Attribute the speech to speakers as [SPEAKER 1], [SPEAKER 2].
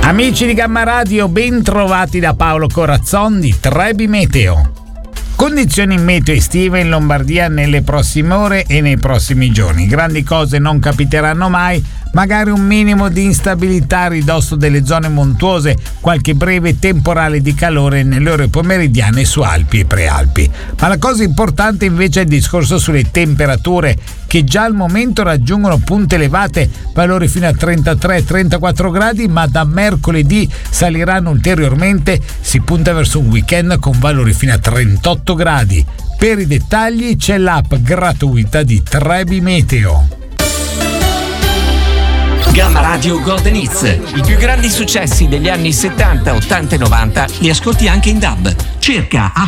[SPEAKER 1] Amici di Gamma Radio, ben trovati da Paolo Corazzon di Trebi Meteo. Condizioni meteo estive in Lombardia nelle prossime ore e nei prossimi giorni. Grandi cose non capiteranno mai, magari un minimo di instabilità a ridosso delle zone montuose, qualche breve temporale di calore nelle ore pomeridiane su Alpi e Prealpi. Ma la cosa importante invece è il discorso sulle temperature, che già al momento raggiungono punte elevate, valori fino a 33-34 gradi, ma da mercoledì saliranno ulteriormente, si punta verso un weekend con valori fino a 38 gradi. Per i dettagli c'è l'app gratuita di Trebi Meteo.
[SPEAKER 2] Gamma Radio Golden Hits, i più grandi successi degli anni 70, 80 e 90 li ascolti anche in DAB. Cerca